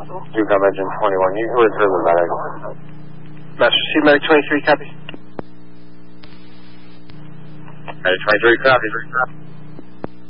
Do combat Jim 21. You were through the medic. Master C, medic 23, copy. Medic 23, copy.